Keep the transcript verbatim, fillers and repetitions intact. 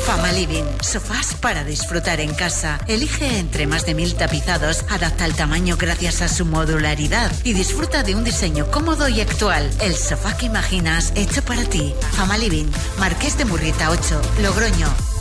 Fama Living, sofás para disfrutar en casa. Elige entre más de mil tapizados, adapta el tamaño gracias a su modularidad y disfruta de un diseño cómodo y actual. El sofá que imaginas hecho para ti. Fama Living, Marqués de Murrieta ocho, Logroño.